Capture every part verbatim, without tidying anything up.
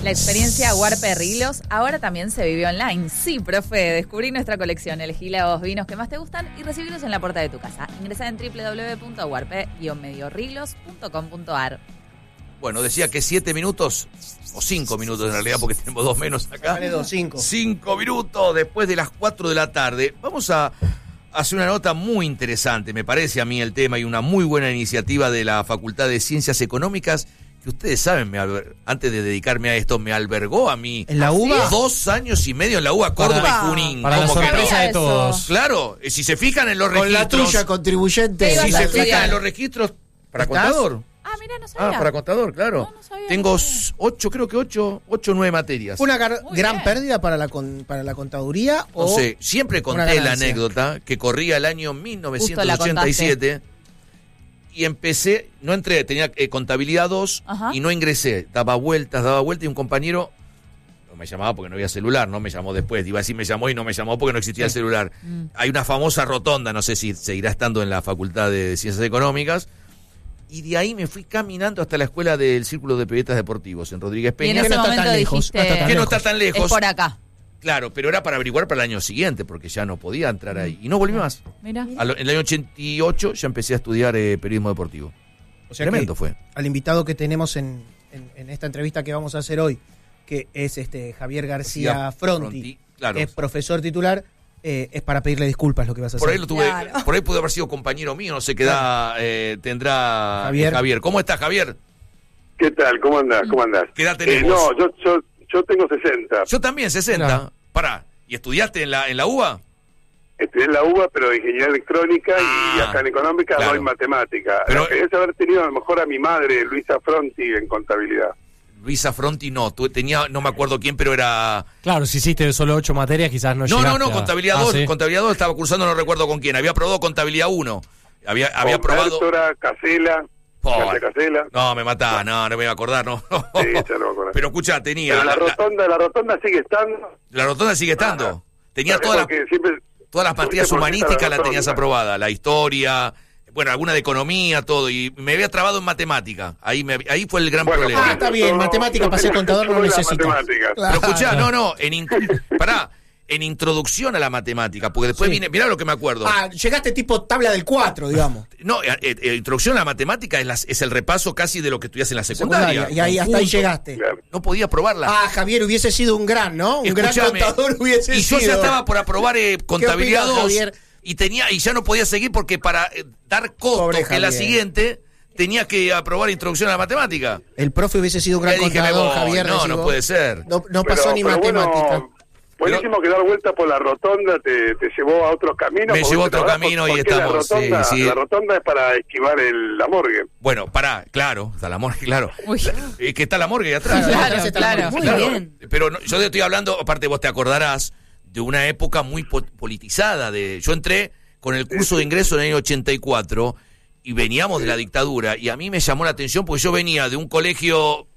La experiencia Huarpe Rilos ahora también se vive online. Sí, profe, descubrí nuestra colección, elegí los vinos que más te gustan y recibirlos en la puerta de tu casa. Ingresá en doble u doble u doble u punto huarpe guion medio rilos punto com punto a r. Bueno, decía que siete minutos, o cinco minutos en realidad, porque tenemos dos menos acá. Vale, dos, cinco. Cinco minutos después de las cuatro de la tarde. Vamos a hacer una nota muy interesante, me parece a mí el tema, y una muy buena iniciativa de la Facultad de Ciencias Económicas, que ustedes saben, me alber- antes de dedicarme a esto, me albergó a mí. ¿En la UBA? Dos años y medio en la UBA, Córdoba Para- y Junín. Para la ¿Cómo que no? sorpresa de Eso. todos. Claro, eh, si se fijan en los Con la registros. tuya, contribuyente. ¿Qué Si ibas se a fijan estudiar? en los registros. ¿Para ¿Estás? contador? Ah, mira, no sabía. Ah, para contador, claro. No, no sabía, Tengo no sabía. ocho, creo que ocho, ocho o nueve materias. ¿Una gar- Muy gran bien. pérdida para la, con- para la contaduría? No o sé, siempre una conté la ganancia? anécdota que corría el año mil novecientos ochenta y siete y empecé, no entré, tenía eh, contabilidad dos Ajá. y no ingresé. Daba vueltas, daba vueltas y un compañero no me llamaba porque no había celular, no me llamó después. Iba a decir me llamó y no me llamó porque no existía el celular. Mm. Hay una famosa rotonda, no sé si seguirá estando en la Facultad de Ciencias Económicas. Y de ahí me fui caminando hasta la escuela del Círculo de Periodistas Deportivos en Rodríguez Y en Peña. Que ese no está momento tan lejos, dijiste, no está tan Que no lejos. está tan lejos. es por acá. Claro, pero era para averiguar para el año siguiente, porque ya no podía entrar ahí. Y no volví más. Mira. A lo- en el año ochenta y ocho ya empecé a estudiar eh, periodismo deportivo. O sea que Tremendo fue. al invitado que tenemos en, en- en esta entrevista que vamos a hacer hoy, que es este Javier García García Fronti, Fronti, claro. que es profesor titular, eh, es para pedirle disculpas lo que vas a hacer. Por ahí lo tuve, Claro. por ahí pudo haber sido compañero mío, no sé qué edad eh, tendrá Javier. eh, Javier. ¿Cómo estás, Javier? ¿Qué tal? ¿Cómo andás? ¿Cómo andás? ¿Qué edad Eh, tenés vos? no, yo, yo, yo tengo sesenta. Yo también, sesenta. Claro. Pará, ¿y estudiaste en la en la UBA? Estudié en la UBA, pero de ingeniería electrónica y Ah, acá en económica claro. doy matemática. Pero- Pero haber tenido a lo mejor a mi madre, Luisa Fronti, en contabilidad. Luisa Fronti no, tú, tenía, no me acuerdo quién, pero era... Claro, si hiciste solo ocho materias, quizás no No, no, llegaste no, a- contabilidad Ah, dos, ¿sí? contabilidad dos estaba cursando, no recuerdo con quién, había probado contabilidad uno. Había, había Con probado... Bértora, Casela, Oh, García Casela. no, me mataba, no, no me iba a acordar, no. Sí, ya no me acuerdo. Pero escuchá, tenía... Pero la la, la- rotonda, la rotonda sigue estando. la rotonda sigue estando. Ajá. Tenía ¿Sabés todas las, por qué? Siempre- todas las materias ¿Por qué está la humanísticas las rotonda? tenías aprobadas. La historia, bueno, alguna de economía, todo. Y me había trabado en matemática. Ahí me, ahí fue el gran Bueno, problema. Ah, está bien, yo- matemática yo para ser tenía- contador no yo de la necesitas. matemática. Claro. Pero escuchá, no, no, en in- pará, en introducción a la matemática, porque después Sí. viene, mirá lo que me acuerdo. Ah, llegaste tipo tabla del cuatro, digamos. No, eh, eh, eh, introducción a la matemática es, la- es el repaso casi de lo que estudias en la secundaria. Secundaria. Y ahí hasta ahí Conjunto. llegaste. Claro. No podía probarla. Ah, Javier, hubiese sido un gran, ¿no? Un Escuchame, gran contador hubiese y yo sido. ya estaba por aprobar eh, contabilidad opina, dos Javier? y tenía y ya no podía seguir porque para eh, dar costo Pobre que la Javier. siguiente tenía que aprobar introducción a la matemática. El profe hubiese sido un gran Le dije, me contador, voy. Javier. No, decís no vos. puede ser. No, no Pero- pasó ni pero bueno, matemática. buenísimo que dar vuelta por la rotonda te, te llevó a otros caminos. Me porque llevó a te otro acordás camino por- y por qué la estamos, rotonda- sí, sí. La rotonda es para esquivar el, la morgue. Bueno, pará, claro, está la morgue, claro. Uy. Es que está la morgue ahí atrás. Claro, Claro, atrás está la claro. morgue. Muy Claro, bien. Pero no, yo te estoy hablando, aparte vos te acordarás, de una época muy po- politizada. De, yo entré con el curso de ingreso en el año ochenta y cuatro y veníamos de la dictadura y a mí me llamó la atención porque yo venía de un colegio...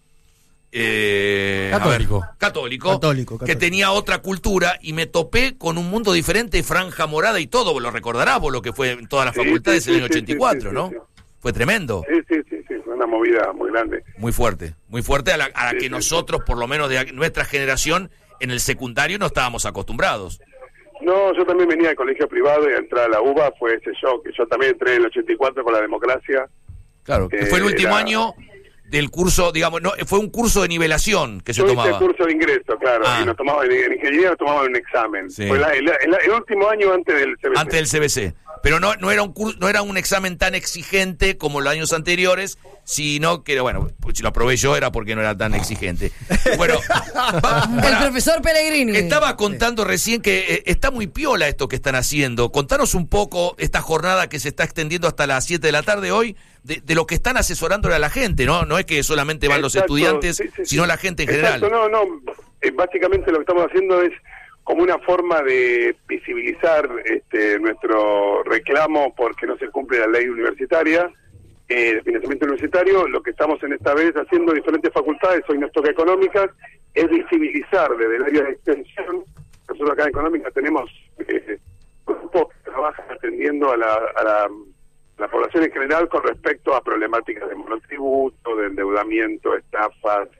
eh, a ver, Católico. católico, Católico, que católico. tenía otra cultura y me topé con un mundo diferente, franja morada y todo. Vos lo recordarás vos lo que fue en todas las Sí, facultades sí, en el año sí, sí, ochenta y cuatro, sí, ¿no? sí, sí. Fue tremendo. Sí, sí, sí, sí, fue una movida muy grande. Muy fuerte, muy fuerte a la, a la Sí, que sí, nosotros, por lo menos de nuestra generación, en el secundario no estábamos acostumbrados. No, yo también venía de colegio privado y a entrar a la UBA fue ese shock. Que yo también entré en el ochenta y cuatro con la democracia. Claro, que Eh, fue el último era- año del curso, digamos, no, fue un curso de nivelación que se Yo hice tomaba. el curso de ingreso, claro, Ah. y nos tomaban, en ingeniería nos tomaban un examen. Sí. Fue la- el, el- el último año antes del C B C. Antes del C B C. Pero no, no era un curso, no era un examen tan exigente como los años anteriores, sino que, bueno, pues si lo aprobé yo era porque no era tan exigente. Bueno, va- El pará. profesor Pellegrini. Estaba contando recién que eh, está muy piola esto que están haciendo. Contanos un poco esta jornada que se está extendiendo hasta las siete de la tarde hoy, de, de lo que están asesorándole a la gente, ¿no? No es que solamente van los Exacto, estudiantes, sí, sí, sí. sino la gente en Exacto, general. no, no, eh, básicamente lo que estamos haciendo es como una forma de visibilizar este, nuestro reclamo porque no se cumple la ley universitaria, eh, de financiamiento universitario. Lo que estamos en esta vez haciendo diferentes facultades, hoy nos toca económicas, es visibilizar desde el área de extensión. Nosotros acá en económica tenemos eh, grupos que trabajan atendiendo a la, a la, la población en general con respecto a problemáticas de monotributo, de endeudamiento, estafas,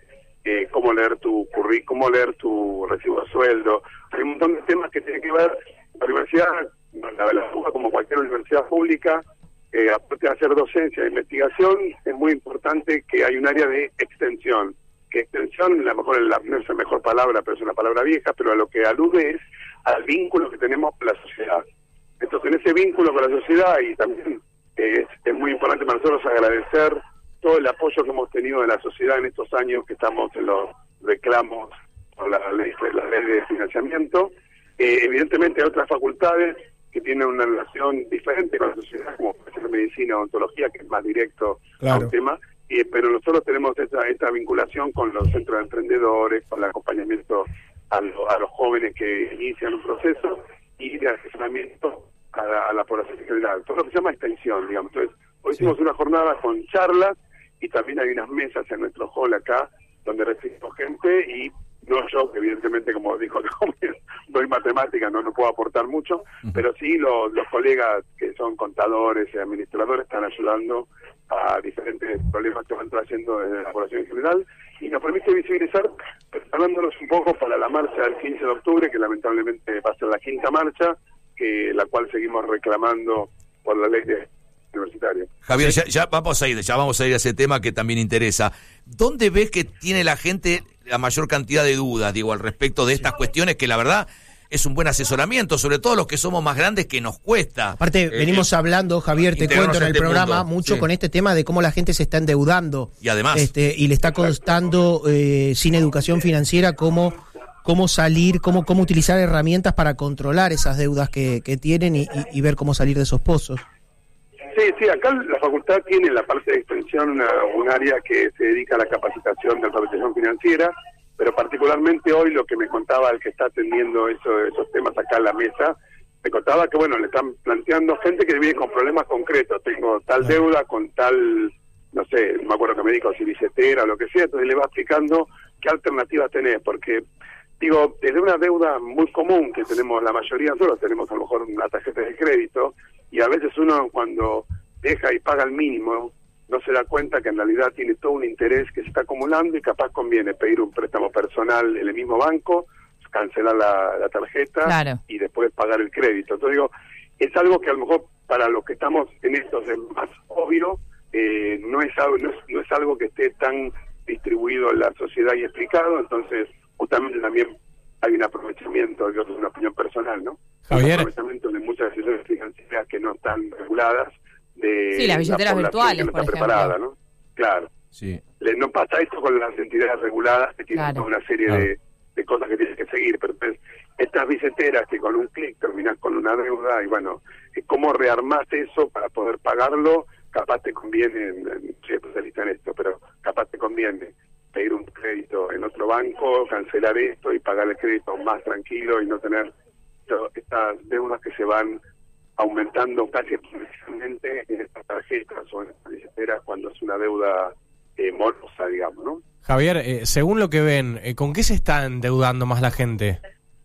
eh, cómo leer tu currículum, cómo leer tu recibo de sueldo. Hay un montón de temas que tienen que ver. La universidad, la, la UBA, como cualquier universidad pública, eh, aparte de hacer docencia e investigación, es muy importante que hay un área de extensión. Que extensión, a lo mejor la, no es la mejor palabra, pero es una palabra vieja, pero a lo que alude es al vínculo que tenemos con la sociedad. Entonces, en ese vínculo con la sociedad, y también eh, es, es muy importante para nosotros agradecer todo el apoyo que hemos tenido de la sociedad en estos años que estamos en los reclamos por la ley, la ley de financiamiento. Eh, evidentemente hay otras facultades que tienen una relación diferente con la sociedad, como puede ser medicina o ontología, que es más directo Claro. al tema, eh, pero nosotros tenemos esta, esta vinculación con los centros de emprendedores, con el acompañamiento a, lo, a los jóvenes que inician un proceso y de asesoramiento a la, a la población en general. Todo lo que se llama extensión, digamos. Entonces, hoy Sí. hicimos una jornada con charlas y también hay unas mesas en nuestro hall acá donde recibimos gente y no yo, que evidentemente, como dijo, doy matemática, no, no puedo aportar mucho, uh-huh. pero sí los, los colegas que son contadores y administradores están ayudando a diferentes problemas que van trayendo desde la población en general y nos permite visibilizar, preparándonos un poco para la marcha del quince de octubre, que lamentablemente va a ser la quinta marcha, que la cual seguimos reclamando por la ley de universitario. Javier, ya, ya vamos a ir, ya vamos a ir a ese tema que también interesa. ¿Dónde ves que tiene la gente la mayor cantidad de dudas, digo, al respecto de estas cuestiones que la verdad es un buen asesoramiento, sobre todo los que somos más grandes, que nos cuesta? Aparte, eh, venimos hablando, Javier, te cuento en el este programa, mundo. mucho Sí. con este tema de cómo la gente se está endeudando. Y además. Este, y le está costando, eh, sin educación financiera, cómo, cómo salir, cómo, cómo utilizar herramientas para controlar esas deudas que, que tienen y, y, y ver cómo salir de esos pozos. Sí, sí, acá la facultad tiene en la parte de extensión una, un área que se dedica a la capacitación de alfabetización financiera, pero particularmente hoy lo que me contaba el que está atendiendo eso, esos temas acá en la mesa, me contaba que, bueno, le están planteando gente que viene con problemas concretos. Tengo tal deuda con tal, no sé, no me acuerdo que me dijo, si billetera o lo que sea, entonces le va explicando qué alternativas tenés, porque, digo, desde una deuda muy común que tenemos la mayoría, nosotros tenemos a lo mejor una tarjeta de crédito, y a veces uno cuando deja y paga el mínimo, no se da cuenta que en realidad tiene todo un interés que se está acumulando y capaz conviene pedir un préstamo personal en el mismo banco, cancelar la, la tarjeta Claro. y después pagar el crédito. Entonces digo, es algo que a lo mejor para los que estamos en esto es más obvio, eh, no es algo, no es, no es algo que esté tan distribuido en la sociedad y explicado, entonces justamente también hay un aprovechamiento, yo tengo una opinión personal, ¿no? Javier. Un aprovechamiento de muchas decisiones financieras que no están reguladas, de Sí, las billeteras la población virtuales, que no por está ejemplo. preparada, ¿no? Claro. Sí. Le, no pasa esto con las entidades reguladas que tienen Claro. toda una serie Claro. de, de cosas que tienes que seguir, pero pues, estas billeteras que con un clic terminas con una deuda y bueno, ¿cómo rearmás eso para poder pagarlo? Capaz te conviene, soy especialista en esto, pero capaz te conviene pedir un crédito en otro banco, cancelar esto y pagar el crédito más tranquilo y no tener to- estas deudas que se van aumentando casi exponencialmente en estas tarjetas o en estas billeteras cuando es una deuda eh, morosa, digamos, ¿no? Javier, eh, según lo que ven, eh, ¿con qué se está endeudando más la gente?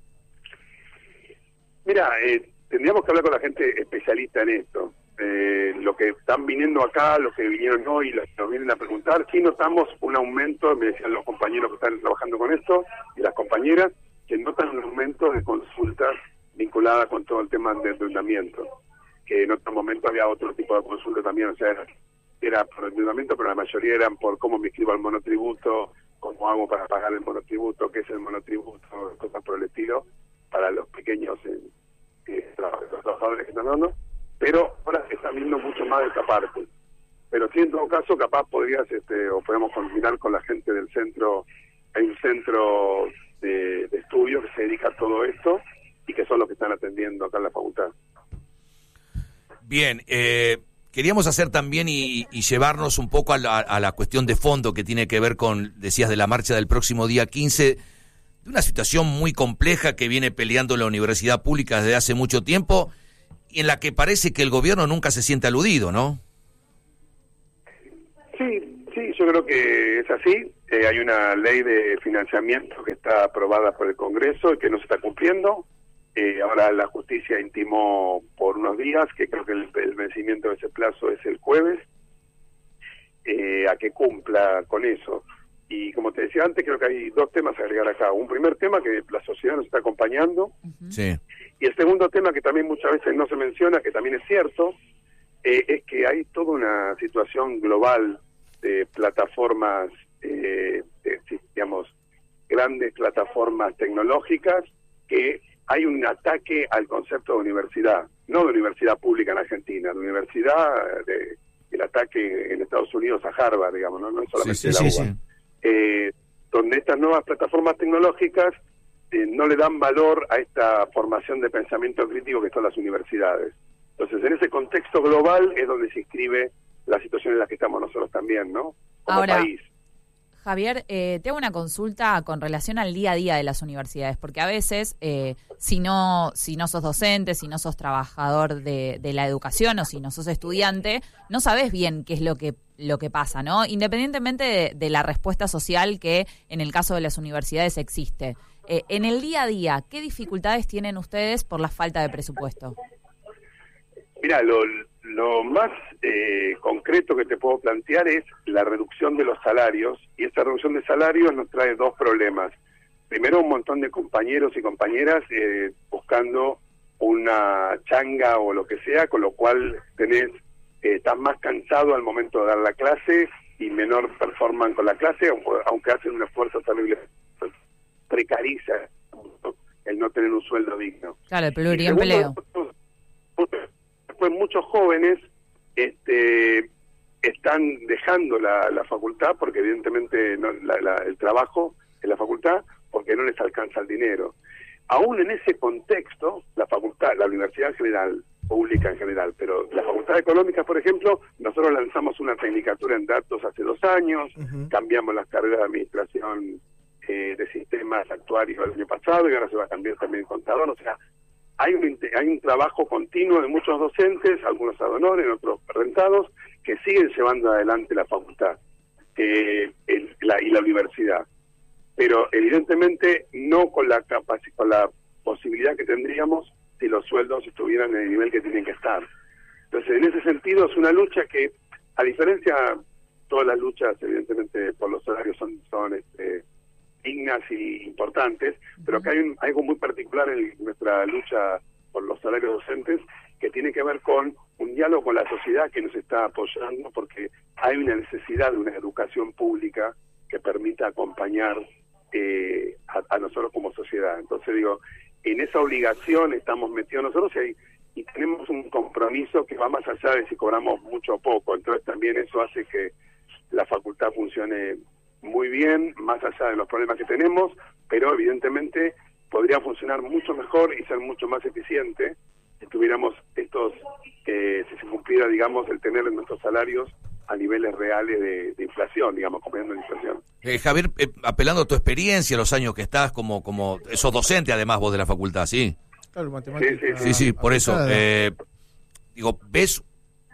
Mira, eh, tendríamos que hablar con la gente especialista en esto. Eh, lo que están viniendo acá, los que vinieron hoy, los que nos vienen a preguntar, sí notamos un aumento, me decían los compañeros que están trabajando con esto y las compañeras, que notan un aumento de consultas vinculadas con todo el tema de endeudamiento, que en otro momento había otro tipo de consulta también, o sea, era, era por endeudamiento, pero la mayoría eran por cómo me inscribo al monotributo, cómo hago para pagar el monotributo, qué es el monotributo, cosas por el estilo, para los pequeños eh, eh, trabajadores que están dando, pero ahora se está viendo mucho más de esta parte. Pero sí, en todo caso, capaz podrías, este, o podemos combinar con la gente del centro, hay un centro de, de estudio que se dedica a todo esto y que son los que están atendiendo acá en la facultad. Bien, eh, queríamos hacer también y, y llevarnos un poco a la, a la cuestión de fondo que tiene que ver con, decías, de la marcha del próximo día quince, de una situación muy compleja que viene peleando la universidad pública desde hace mucho tiempo y en la que parece que el gobierno nunca se siente aludido, ¿no? Sí, sí, yo creo que es así. Eh, hay una ley de financiamiento que está aprobada por el Congreso y que no se está cumpliendo. Eh, ahora la justicia intimó por unos días, que creo que el, el vencimiento de ese plazo es el jueves, eh, a que cumpla con eso. y como te decía antes, creo que hay dos temas a agregar acá. Un primer tema que la sociedad nos está acompañando, Sí. y el segundo tema que también muchas veces no se menciona, que también es cierto, eh, es que hay toda una situación global de plataformas, eh, de, digamos, grandes plataformas tecnológicas, que hay un ataque al concepto de universidad, no de universidad pública en Argentina, de universidad, de, el ataque en Estados Unidos a Harvard, digamos, no, no es solamente Sí, la sí, U A. sí, sí. Eh, donde estas nuevas plataformas tecnológicas eh, no le dan valor a esta formación de pensamiento crítico que son las universidades. Entonces, en ese contexto global es donde se inscribe la situación en la que estamos nosotros también, ¿no? Como Ahora, país. Javier, eh, te hago una consulta con relación al día a día de las universidades, porque a veces, eh, si no si no sos docente, si no sos trabajador de, de la educación o si no sos estudiante, no sabés bien qué es lo que lo que pasa, ¿no? Independientemente de, de la respuesta social que en el caso de las universidades existe. Eh, en el día a día, ¿qué dificultades tienen ustedes por la falta de presupuesto? Mira, lo, lo más eh, concreto que te puedo plantear es la reducción de los salarios, y esta reducción de salarios nos trae dos problemas. Primero, un montón de compañeros y compañeras eh, buscando una changa o lo que sea, con lo cual tenés, eh, estás más cansado al momento de dar la clase y menor performan con la clase, aunque hacen un esfuerzo terrible. Precariza el no tener un sueldo digno. Claro, el pluriempleo. Después muchos jóvenes este, están dejando la, la facultad porque evidentemente no, la, la, el trabajo en la facultad porque no les alcanza el dinero. Aún en ese contexto, la facultad, la universidad en general, pública en general, pero la facultad económica, por ejemplo, nosotros lanzamos una tecnicatura en datos hace dos años, uh-huh. cambiamos las carreras de administración eh, de sistemas actuarios el año pasado y ahora se va a cambiar también contador, o sea, hay un, hay un trabajo continuo de muchos docentes, algunos ad honorem, otros rentados, que siguen llevando adelante la facultad eh, el, la, y la universidad. Pero evidentemente no con la capacidad, con la posibilidad que tendríamos si los sueldos estuvieran en el nivel que tienen que estar. Entonces, en ese sentido es una lucha que, a diferencia, todas las luchas evidentemente por los salarios son, son este, dignas y importantes, pero acá hay un, algo muy particular en nuestra lucha por los salarios docentes que tiene que ver con un diálogo con la sociedad que nos está apoyando, porque hay una necesidad de una educación pública que permita acompañar eh, a, a nosotros como sociedad. Entonces digo, en esa obligación estamos metidos nosotros y, hay, y tenemos un compromiso que va más allá de si cobramos mucho o poco. Entonces también eso hace que la facultad funcione muy bien, más allá de los problemas que tenemos, pero evidentemente podría funcionar mucho mejor y ser mucho más eficiente si tuviéramos estos, eh, si se cumpliera, digamos, el tener nuestros salarios a niveles reales de, de inflación, digamos, acompañando la inflación. Eh, Javier, eh, apelando a tu experiencia, los años que estás como, como sos docente, además vos de la facultad, ¿sí? Claro, matemática. Sí, sí, sí, sí, por eso. Eh, digo, ¿ves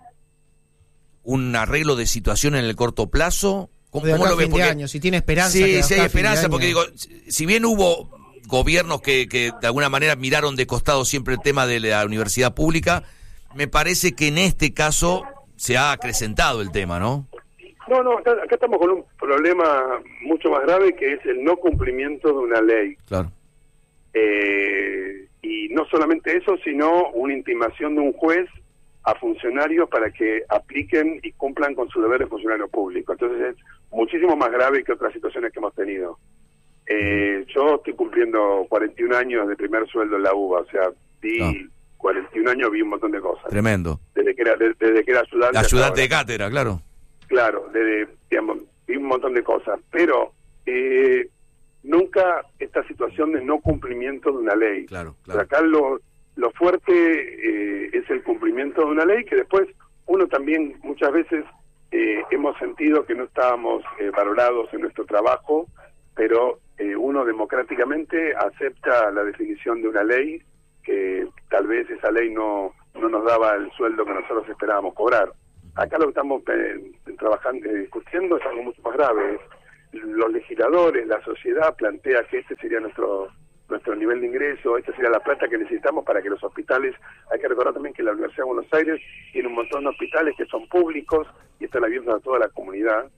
un arreglo de situación en el corto plazo? ¿Cómo, de acá ¿cómo lo ves? Fin de Porque, año, si tiene esperanza. Sí, sí hay esperanza, de porque digo, si bien hubo gobiernos que, que de alguna manera miraron de costado siempre el tema de la universidad pública, me parece que en este caso se ha acrecentado el tema, ¿no? No, no, acá, acá estamos con un problema mucho más grave que es el no cumplimiento de una ley. Claro. Eh, y no solamente eso, sino una intimación de un juez a funcionarios para que apliquen y cumplan con su deber de funcionario público. Entonces es muchísimo más grave que otras situaciones que hemos tenido. Eh, yo estoy cumpliendo cuarenta y un años de primer sueldo en la U B A, o sea, vi no. cuarenta y un años, vi un montón de cosas. Tremendo. Desde que era, desde, desde que era ayudante. Ayudante de cátedra, claro. Claro, desde, digamos, vi un montón de cosas, pero eh, nunca esta situación de no cumplimiento de una ley. Claro, claro. O sea, acá lo, lo fuerte eh, es el cumplimiento de una ley que después uno también muchas veces eh, hemos sentido que no estábamos eh, valorados en nuestro trabajo, pero eh, uno democráticamente acepta la definición de una ley que tal vez esa ley no, no nos daba el sueldo que nosotros esperábamos cobrar. Acá lo que estamos eh, trabajando, eh, discutiendo es algo mucho más grave. Los legisladores, la sociedad plantea que este sería nuestro nuestro nivel de ingreso, esta sería la plata que necesitamos para que los hospitales, hay que recordar también que la Universidad de Buenos Aires tiene un montón de hospitales que son públicos y están abiertos a toda la comunidad,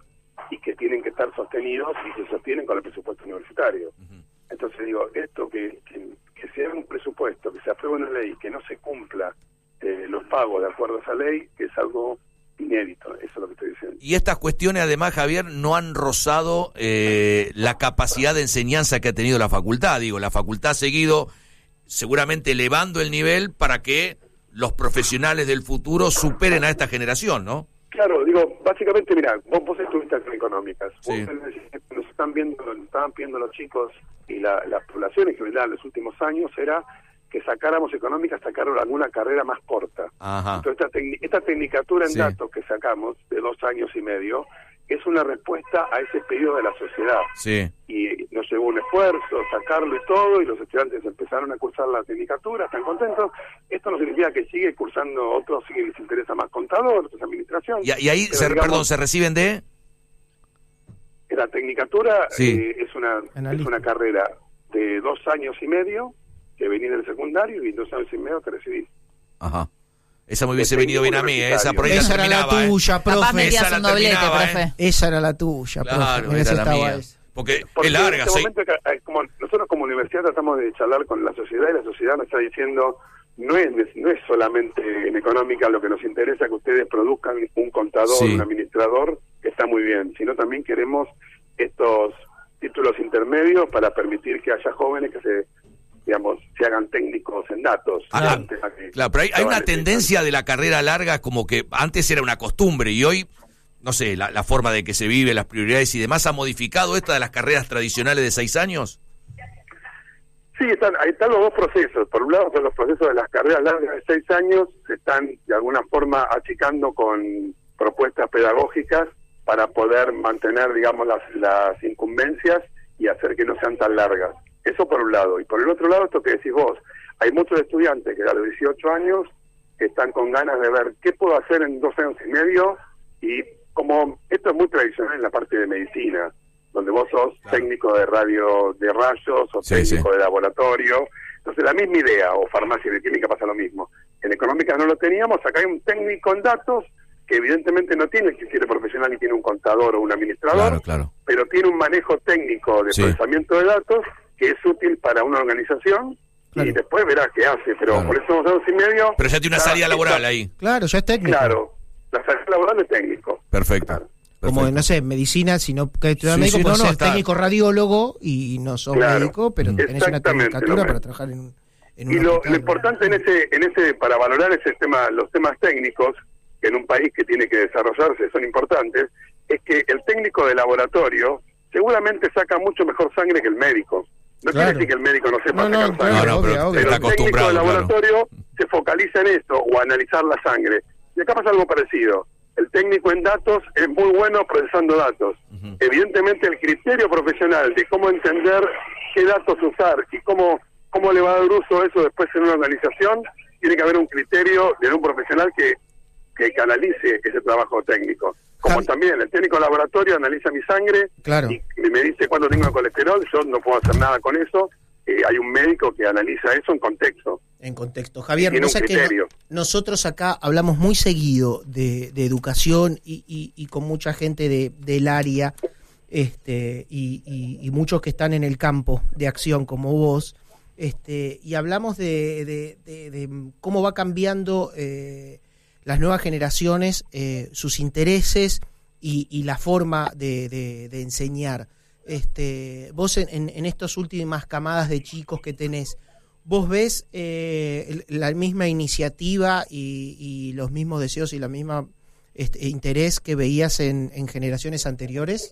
y que tienen que estar sostenidos y se sostienen con el presupuesto universitario. Uh-huh. Entonces digo, esto que, que, que sea un presupuesto, que se apruebe una ley, que no se cumpla eh, los pagos de acuerdo a esa ley, que es algo inédito, eso es lo que estoy diciendo. Y estas cuestiones, además, Javier, no han rozado eh, la capacidad de enseñanza que ha tenido la facultad. Digo, la facultad ha seguido seguramente elevando el nivel para que los profesionales del futuro superen a esta generación, ¿no? Claro, digo, básicamente, mira, vos, vos estuviste en económicas, sí. Vos, nos están viendo, nos estaban pidiendo los chicos y la, la población en general en los últimos años era que sacáramos económicas, sacaron alguna carrera más corta. Ajá. Entonces, esta, tec- esta tecnicatura en sí. datos que sacamos de dos años y medio es una respuesta a ese pedido de la sociedad. Sí. Y nos llevó un esfuerzo, sacarlo y todo, y los estudiantes empezaron a cursar la tecnicatura, están contentos. Esto no significa que sigue cursando otros, sí que les interesa más contador, otros administración. Y, y ahí, se, digamos, perdón, ¿se reciben de...? La tecnicatura sí. eh, es una es una carrera de dos años y medio, que venís del secundario, y dos años y medio te recibís. Ajá. Esa me hubiese venido bien a mí, ¿eh? Esa por ahí esa era la tuya, eh. profe. Capaz metías un doblete, profe. ¿eh? Esa era la tuya, claro, profe. Era la mía. Esa. Porque, Porque es larga, en este sí. momento, como nosotros como universidad tratamos de charlar con la sociedad, y la sociedad nos está diciendo, no es no es solamente en económica lo que nos interesa que ustedes produzcan un contador, sí. un administrador, que está muy bien, sino también queremos estos títulos intermedios para permitir que haya jóvenes que se digamos, se hagan técnicos en datos. Ah, antes a que claro, pero hay, hay una vale, tendencia de la carrera larga como que antes era una costumbre y hoy, no sé, la, la forma de que se vive, las prioridades y demás, ¿ha modificado esta de las carreras tradicionales de seis años? Sí, están, ahí están los dos procesos. Por un lado son los procesos de las carreras largas de seis años, se están de alguna forma achicando con propuestas pedagógicas para poder mantener, digamos, las, las incumbencias y hacer que no sean tan largas. Eso por un lado. Y por el otro lado, esto que decís vos, hay muchos estudiantes que a los dieciocho años están con ganas de ver qué puedo hacer en dos años y medio, y como esto es muy tradicional en la parte de medicina, donde vos sos claro. técnico de radio, de rayos, o sí, técnico sí. de laboratorio, entonces la misma idea, o farmacia y química pasa lo mismo. En económica no lo teníamos, acá hay un técnico en datos que evidentemente no tiene el criterio profesional y tiene un contador o un administrador, claro, claro. pero tiene un manejo técnico de sí. procesamiento de datos que es útil para una organización, claro. y después verá qué hace, pero claro. por eso dos años y medio... Pero ya tiene una salida laboral está, ahí. Claro, ya es técnico. Claro, la salida laboral es técnico. Perfecto. Claro. Como, Perfecto. no sé, medicina, sino que estudiar sí, médico, sí, puede no, ser no, técnico radiólogo y no sos claro. médico, pero tenés una tecnicatura para trabajar en, en y un lo, hospital, lo importante en ese, en ese, para valorar ese tema, los temas técnicos, que en un país que tiene que desarrollarse son importantes, es que el técnico de laboratorio seguramente saca mucho mejor sangre que el médico. No claro. quiere decir que el médico no sepa no, sacar no, sangre, no, no, pero, obvio, pero el técnico de laboratorio claro. se focaliza en eso, o analizar la sangre. Y acá pasa algo parecido. El técnico en datos es muy bueno procesando datos. Uh-huh. Evidentemente el criterio profesional de cómo entender qué datos usar y cómo, cómo le va a dar uso a eso después en una organización, tiene que haber un criterio de un profesional que, que canalice ese trabajo técnico. Como Javi. También el técnico de laboratorio analiza mi sangre claro. y me dice cuándo tengo colesterol, yo no puedo hacer nada con eso. Eh, hay un médico que analiza eso en contexto. En contexto. Javier, no sé que no, nosotros acá hablamos muy seguido de, de educación y, y, y con mucha gente de, del área este y, y, y muchos que están en el campo de acción como vos, este y hablamos de, de, de, de cómo va cambiando eh, las nuevas generaciones, eh, sus intereses y, y la forma de, de, de enseñar. Este, vos en, en, en estas últimas camadas de chicos que tenés, ¿vos ves eh, la misma iniciativa y, y los mismos deseos y la misma este, interés que veías en, en generaciones anteriores?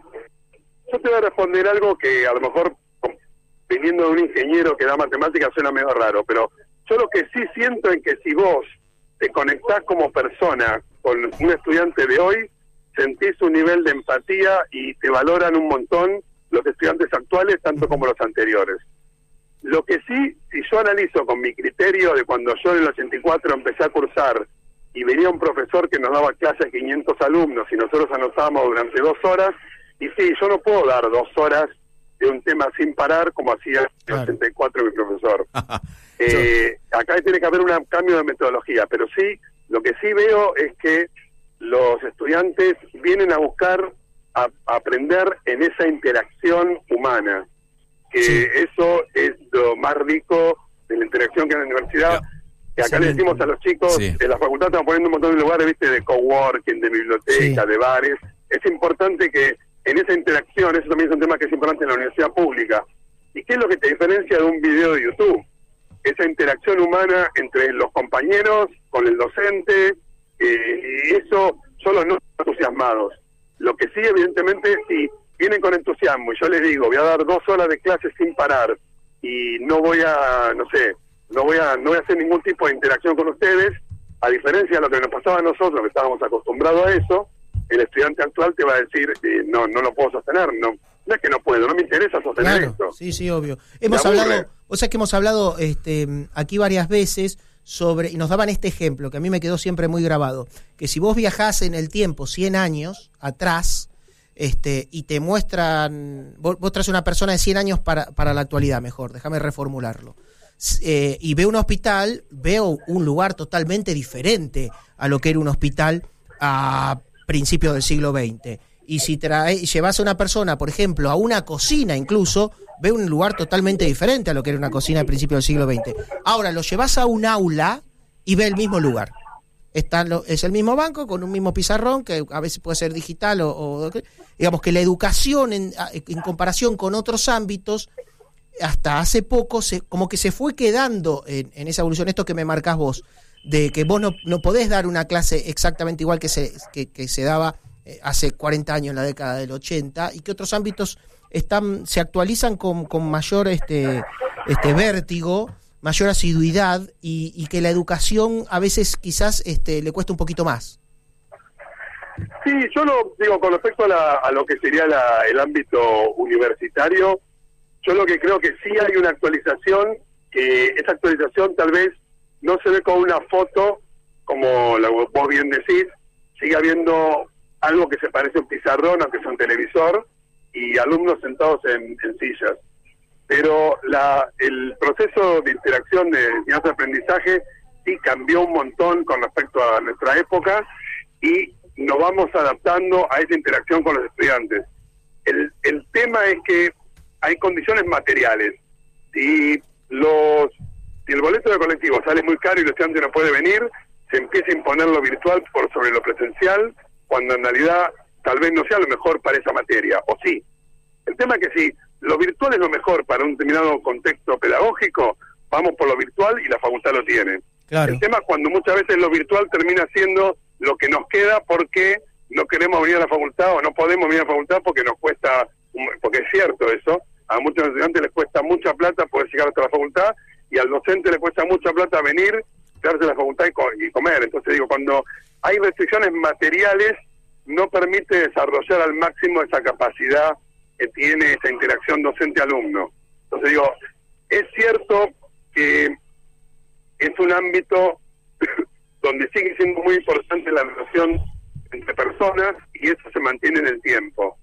Yo te voy a responder algo que a lo mejor, viniendo de un ingeniero que da matemáticas, suena medio raro, pero yo lo que sí siento es que si vos te conectás como persona con un estudiante de hoy, sentís un nivel de empatía y te valoran un montón los estudiantes actuales, tanto como los anteriores. Lo que sí, si yo analizo con mi criterio de cuando yo en el ochenta y cuatro empecé a cursar y venía un profesor que nos daba clase a quinientos alumnos y nosotros anotábamos durante dos horas, y sí, yo no puedo dar dos horas de un tema sin parar como hacía en el ochenta y cuatro mi profesor. eh, acá tiene que haber un cambio de metodología, pero sí, lo que sí veo es que los estudiantes vienen a buscar a, a aprender en esa interacción humana, que sí. Eso es lo más rico de la interacción que hay en la universidad, yeah. que acá sí. Le decimos a los chicos, sí. En la facultad estamos poniendo un montón de lugares, viste, de coworking, de biblioteca, sí. De bares. Es importante que en esa interacción, eso también es un tema que es importante en la universidad pública. ¿Y qué es lo que te diferencia de un video de YouTube? Esa interacción humana entre los compañeros, con el docente, eh, y eso son los no entusiasmados. Lo que sí, evidentemente, si vienen con entusiasmo y yo les digo, voy a dar dos horas de clases sin parar y no voy a, no sé, no voy a no voy a hacer ningún tipo de interacción con ustedes, a diferencia de lo que nos pasaba a nosotros, que estábamos acostumbrados a eso, el estudiante actual te va a decir, eh, no, no lo puedo sostener, no, no es que no puedo, no me interesa sostener claro, esto. Sí, sí, obvio. Hemos hablado, o sea que hemos hablado este, aquí varias veces sobre, y nos daban este ejemplo, que a mí me quedó siempre muy grabado, que si vos viajás en el tiempo cien años atrás, este y te muestran, vos, vos traes una persona de cien años para, para la actualidad, mejor, déjame reformularlo, eh, y veo un hospital, veo un lugar totalmente diferente a lo que era un hospital a principios del siglo veinte. Y si trae, llevas a una persona, por ejemplo, a una cocina incluso, ve un lugar totalmente diferente a lo que era una cocina al principio del siglo veinte. Ahora, lo llevas a un aula y ve el mismo lugar. Está lo, es el mismo banco con un mismo pizarrón, que a veces puede ser digital o... o digamos que la educación, en, en comparación con otros ámbitos, hasta hace poco, se, como que se fue quedando en, en esa evolución, esto que me marcás vos, de que vos no, no podés dar una clase exactamente igual que se, que, que se daba hace cuarenta años, en la década del ochenta, y que otros ámbitos están se actualizan con, con mayor este este vértigo, mayor asiduidad, y, y que la educación a veces quizás este le cuesta un poquito más. Sí, yo lo digo con respecto a, la, a lo que sería la, el ámbito universitario, yo lo que creo que sí hay una actualización, que esa actualización tal vez no se ve con una foto, como la, vos bien decís, sigue habiendo algo que se parece a un pizarrón, aunque es un televisor, y alumnos sentados en, en sillas. Pero la, el proceso de interacción de enseñanza-aprendizaje sí cambió un montón con respecto a nuestra época, y nos vamos adaptando a esa interacción con los estudiantes. El, el tema es que hay condiciones materiales. Si, los, si el boleto de colectivo sale muy caro y el estudiante no puede venir, se empieza a imponer lo virtual por sobre lo presencial, cuando en realidad tal vez no sea lo mejor para esa materia, o sí. El tema es que si lo virtual es lo mejor para un determinado contexto pedagógico, vamos por lo virtual y la facultad lo tiene. Claro. El tema es cuando muchas veces lo virtual termina siendo lo que nos queda porque no queremos venir a la facultad o no podemos venir a la facultad porque nos cuesta, porque es cierto eso, a muchos estudiantes les cuesta mucha plata poder llegar hasta la facultad y al docente le cuesta mucha plata venir, quedarse a la facultad y, co- y comer. Entonces digo, cuando hay restricciones materiales, no permite desarrollar al máximo esa capacidad que tiene esa interacción docente-alumno. Entonces digo, es cierto que es un ámbito donde sigue siendo muy importante la relación entre personas y eso se mantiene en el tiempo.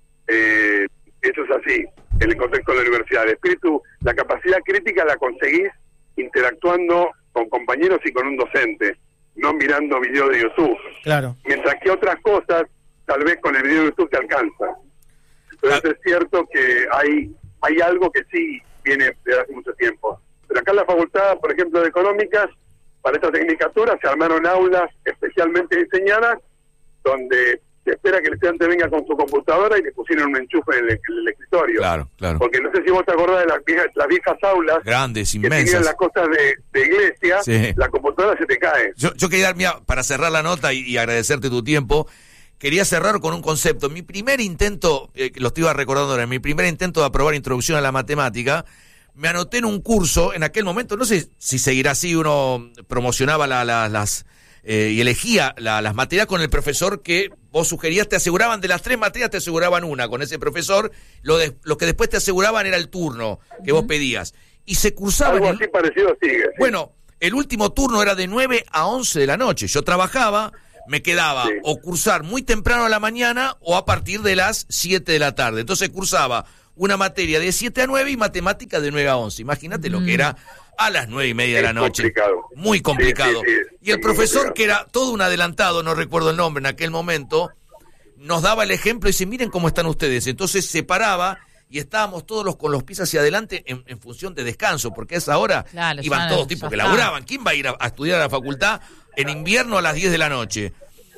Eh, eso es así, en el contexto de la universidad. El espíritu, la capacidad crítica la conseguís interactuando con compañeros y con un docente, no mirando videos de YouTube. Claro. Mientras que otras cosas, tal vez con el video de YouTube te alcanza. Entonces ah. es cierto que hay hay algo que sí viene de hace mucho tiempo. Pero acá en la facultad, por ejemplo, de Económicas, para esta tecnicatura se armaron aulas especialmente diseñadas donde se espera que el estudiante venga con su computadora y le pusieron un enchufe en el, en el escritorio. Claro, claro. Porque no sé si vos te acordás de las viejas, las viejas aulas grandes, inmensas, que tenían las cosas de, de iglesia, sí. La computadora se te cae. Yo, yo quería dar, mira, para cerrar la nota y, y agradecerte tu tiempo, quería cerrar con un concepto. Mi primer intento, eh, lo estoy recordando ahora, mi primer intento de aprobar introducción a la matemática, me anoté en un curso, en aquel momento, no sé si seguirá así, uno promocionaba la, la, las... Eh, y elegía la, las materias con el profesor que vos sugerías, te aseguraban de las tres materias, te aseguraban una con ese profesor, lo, de, lo que después te aseguraban era el turno que uh-huh. vos pedías. Y se cursaban... Algo así el, parecido sigue. Sí. Bueno, el último turno era de nueve a once de la noche. Yo trabajaba, me quedaba sí. o cursar muy temprano a la mañana o a partir de las siete de la tarde. Entonces cursaba una materia de siete a nueve y matemática de nueve a once. Imagínate mm. lo que era a las nueve y media de la noche. Complicado. Muy complicado. Sí, sí, sí. Y el profesor, que era todo un adelantado, no recuerdo el nombre en aquel momento, nos daba el ejemplo y dice, miren cómo están ustedes. Entonces se paraba y estábamos todos los, con los pies hacia adelante en, en función de descanso, porque a esa hora claro, iban ya, todos tipos que está. laburaban. ¿Quién va a ir a, a estudiar a la facultad en invierno a las diez de la noche?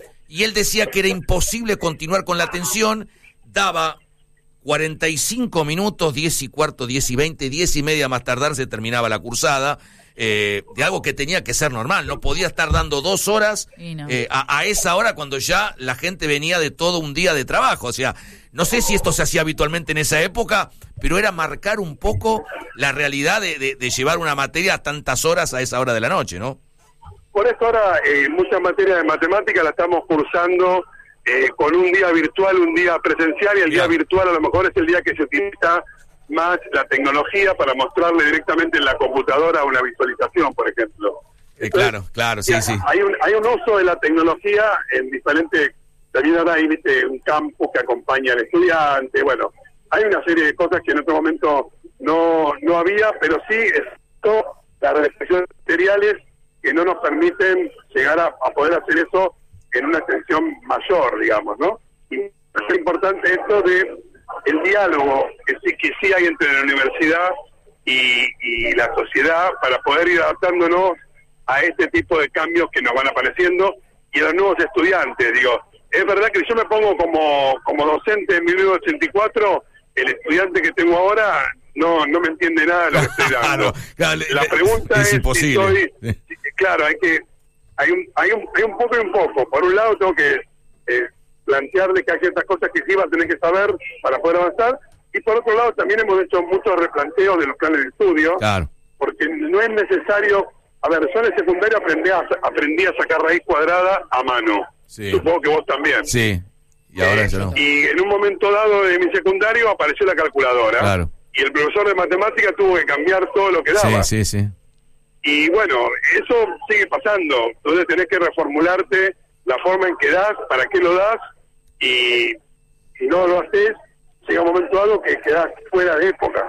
Y él decía que era imposible continuar con la atención, daba cuarenta y cinco minutos, diez y cuarto, diez y veinte, diez y media más tardar se terminaba la cursada, eh, de algo que tenía que ser normal, no podía estar dando dos horas no. eh, a, a esa hora cuando ya la gente venía de todo un día de trabajo, o sea, no sé si esto se hacía habitualmente en esa época, pero era marcar un poco la realidad de, de, de llevar una materia a tantas horas a esa hora de la noche, ¿no? Por eso ahora eh, muchas materias de matemática la estamos cursando eh, con un día virtual, un día presencial, y el día virtual a lo mejor es el día que se utiliza más la tecnología para mostrarle directamente en la computadora una visualización, por ejemplo. Entonces, eh, claro, claro, sí, sí. Hay un, hay un uso de la tecnología en diferentes, también ahora hay ¿viste? un campus que acompaña al estudiante, bueno, hay una serie de cosas que en otro momento no, no había, pero sí esto, las restricciones materiales que no nos permiten llegar a, a poder hacer eso en una extensión mayor, digamos, ¿no? Y es importante esto de el diálogo que sí, que sí hay entre la universidad y, y la sociedad para poder ir adaptándonos a este tipo de cambios que nos van apareciendo y a los nuevos estudiantes. Digo, es verdad que yo me pongo como, como docente en mil novecientos ochenta y cuatro, el estudiante que tengo ahora no no me entiende nada de lo que estoy dando. Claro, claro, la pregunta es, es imposible. Si soy, si, claro, hay que hay un hay un hay un poco y un poco. Por un lado tengo que eh, plantearle que hay ciertas cosas que sí va a tener que saber para poder avanzar, y por otro lado también hemos hecho muchos replanteos de los planes de estudio, claro. porque no es necesario, a ver, yo en el secundario aprendí a, aprendí a sacar raíz cuadrada a mano, sí. Supongo que vos también. Sí, y ahora eh, no. Y en un momento dado de mi secundario apareció la calculadora, claro. y el profesor de matemática tuvo que cambiar todo lo que daba. Sí, sí, sí. Y bueno, eso sigue pasando, entonces tenés que reformularte la forma en que das, para qué lo das, y si no lo haces, llega un momento dado que quedás fuera de época.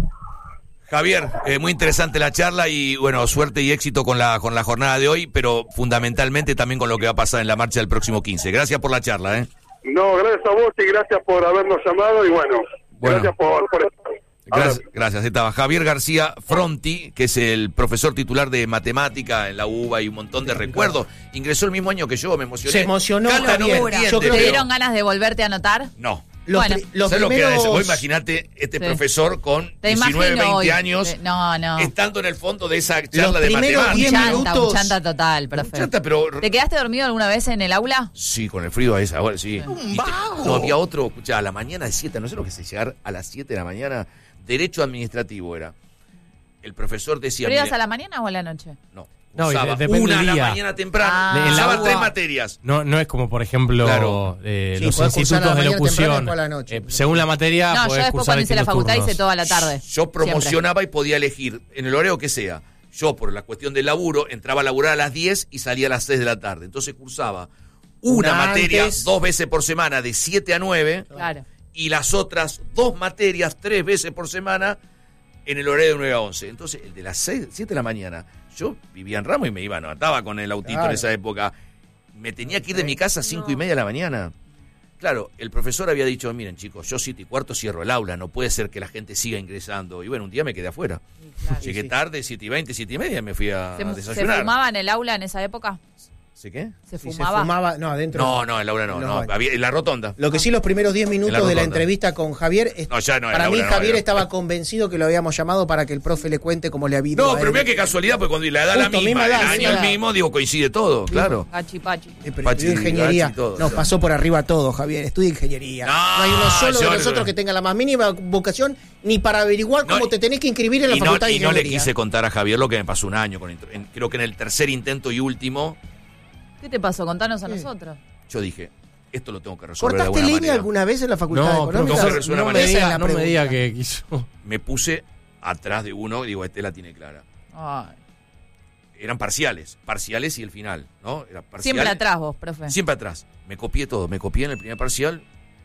Javier, eh, muy interesante la charla y bueno, suerte y éxito con la con la jornada de hoy, pero fundamentalmente también con lo que va a pasar en la marcha del próximo quince. Gracias por la charla, ¿eh? No, gracias a vos y gracias por habernos llamado y bueno, bueno. gracias por, por estar. Gracias, gracias. Estaba Javier García Fronti, que es el profesor titular de matemática en la U B A y un montón de recuerdos. Ingresó el mismo año que yo, me emocioné. Se emocionó. Cata, no me entiende, ¿Te pero... dieron ganas de volverte a anotar? No. Los, bueno, los ¿sabes primeros... lo que era eso? Vos imaginate este sí. profesor con diecinueve, veinte hoy. años no, no. estando en el fondo de esa charla de matemáticas. Un chanta, un chanta total, profe. Chanta, pero... ¿Te quedaste dormido alguna vez en el aula? Sí, con el frío a esa hora, sí. Un vago. No había otro, escuchá, a la mañana de siete, no sé lo que es llegar a las siete de la mañana, derecho administrativo era. El profesor decía... ¿Pero ibas a la mañana o a la noche? No. No, usaba depende una del a día. la mañana temprano, ah, usaba tres materias. No, no es como, por ejemplo, claro. eh, sí, los institutos de locución. La noche, eh, según la materia, no, yo después cuando hice la facultad turnos. hice toda la tarde. Yo promocionaba siempre. Y podía elegir en el horario que sea. Yo, por la cuestión del laburo, entraba a laburar a las diez y salía a las seis de la tarde. Entonces cursaba una, una materia antes. dos veces por semana de siete a nueve. Claro. Y las otras dos materias tres veces por semana en el horario de nueve a once. Entonces, el de las seis, siete de la mañana, yo vivía en Ramos y me iba, no, estaba con el autito claro. en esa época. Me tenía que ir de mi casa a cinco no. y media de la mañana. Claro, el profesor había dicho, miren chicos, yo siete y cuarto cierro el aula, no puede ser que la gente siga ingresando. Y bueno, un día me quedé afuera. Claro, Llegué sí. tarde, siete y veinte, siete y media, me fui a, ¿Se, a desayunar. ¿Se fumaba en el aula en esa época? ¿Sí qué? ¿Se sí, fumaba? Se fumaba, no, adentro. No, no, en la aula no, no, no había, en la rotonda. Lo que sí, los primeros diez minutos la de la entrevista con Javier, es, no, ya no, para mí no, Javier no, estaba convencido que lo habíamos llamado para que el profe le cuente cómo le había ido. No, pero mira qué casualidad, porque cuando la edad la misma, edad, el año el mismo, digo, coincide todo, claro. Pachi, pachi. Eh, pero Pachi, ingeniería, gachi, todo, nos claro. pasó por arriba todo, Javier, estudia ingeniería. No, no hay uno solo de nosotros no. que tenga la más mínima vocación ni para averiguar cómo no, te tenés que inscribir en la facultad no, de ingeniería. Y no le quise contar a Javier lo que me pasó un año, con, en, creo que en el tercer intento y último. ¿Qué te pasó? Contanos a ¿Qué? nosotros. Yo dije, esto lo tengo que resolver de alguna manera. ¿Cortaste línea alguna vez en la facultad no, de económica? No, no, no, me diga, no me diga que quiso. Me puse atrás de uno y digo, este la tiene clara. Ay. Eran parciales, parciales y el final, ¿no? Era parcial, siempre atrás vos, profe. Siempre atrás. Me copié todo, me copié en el primer parcial,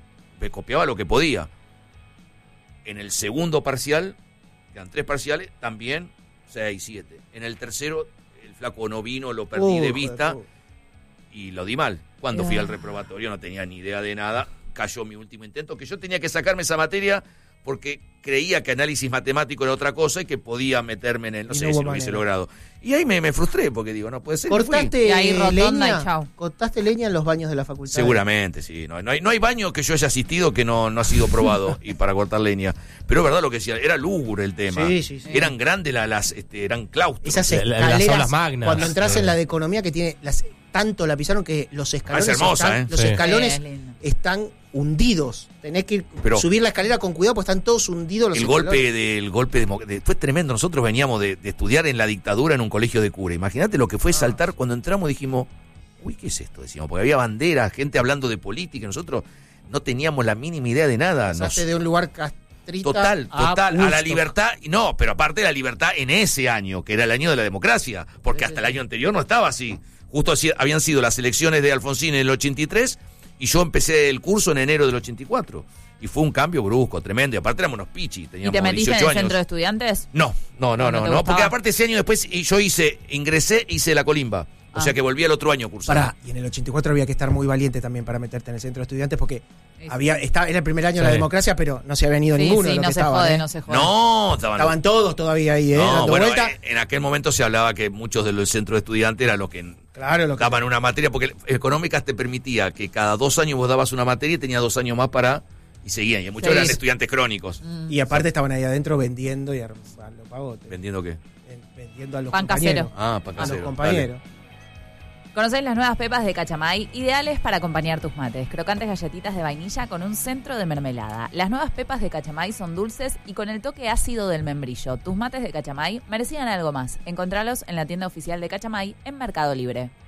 me copiaba lo que podía. En el segundo parcial, quedan tres parciales, también seis, siete. En el tercero, el flaco no vino, lo perdí uh, de vista. Uh. Y lo di mal. Cuando fui al reprobatorio no tenía ni idea de nada. Cayó mi último intento, que yo tenía que sacarme esa materia porque creía que análisis matemático era otra cosa y que podía meterme en el, no sé si lo hubiese logrado. Y ahí me, me frustré porque digo, no puede ser. ¿Cortaste y ahí rotonda leña? Y chau. ¿Cortaste leña en los baños de la facultad? Seguramente, sí. No, no, hay, no hay baño que yo haya asistido que no, no ha sido probado y para cortar leña. Pero es verdad lo que decía, era lúgubre el tema. Sí, sí, sí. Eran grandes las, las este, eran claustros. Esas escaleras, las aulas magnas. Cuando entras sí. en la de economía que tiene las tanto la pisaron que los escalones Ah, es hermosa, están, ¿eh? los Sí. escalones Sí, es lindo. están hundidos. Tenés que ir, Pero subir la escalera con cuidado porque están todos hundidos los el escalones. golpe del golpe de, de- fue tremendo. Nosotros veníamos de, de estudiar en la dictadura en un colegio de cura. Imagínate lo que fue saltar cuando entramos, dijimos, uy, ¿qué es esto? Decíamos, porque había banderas, gente hablando de política, nosotros no teníamos la mínima idea de nada. Nos- Pasaste de un lugar castrita Total, a total, a la Woodstock. libertad, no, pero aparte de la libertad en ese año, que era el año de la democracia, porque hasta el año anterior no estaba así. Justo así habían sido las elecciones de Alfonsín en el ochenta y tres y yo empecé el curso en enero del ochenta y cuatro. Y fue un cambio brusco, tremendo. Y aparte éramos unos pichis, ¿Y teníamos te metiste en dieciocho el años. centro de estudiantes? No, no, no, ¿No no, te no, gustaba? porque aparte ese año después y yo hice, ingresé, hice la colimba. O Ah. sea que volví al otro año cursando. Pará, y en el ochenta y cuatro había que estar muy valiente también para meterte en el centro de estudiantes porque Sí. había estaba, era el primer año de la Sí. democracia, pero no se habían ido Sí, ninguno de sí, los no que se estaban. jode, ¿eh? no se jode. No, estaban, Estaban todos todavía ahí, ¿eh? no, dando bueno, vuelta. eh, en aquel momento se hablaba que muchos de los centros de estudiantes eran los que Claro, lo que daban una materia, porque económicas te permitía que cada dos años vos dabas una materia y tenías dos años más para... Y seguían, y muchos Sí. eran estudiantes crónicos. Mm. Y aparte estaban ahí adentro vendiendo y a, a los pavotes. ¿Vendiendo qué? En- Vendiendo a los Pan compañeros. casero. Ah, para A los casero. compañeros. ¿Conocéis las nuevas pepas de Cachamay? Ideales para acompañar tus mates. Crocantes galletitas de vainilla con un centro de mermelada. Las nuevas pepas de Cachamay son dulces y con el toque ácido del membrillo. Tus mates de Cachamay merecían algo más. Encontralos en la tienda oficial de Cachamay en Mercado Libre.